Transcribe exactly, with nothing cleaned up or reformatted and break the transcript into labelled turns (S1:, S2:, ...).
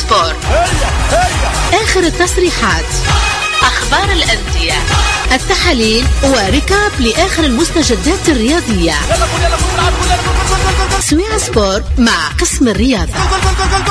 S1: سبور، آخر التصريحات، أخبار الأندية، التحاليل وركاب لآخر المستجدات الرياضية. سويع سبور مع قسم الرياضة.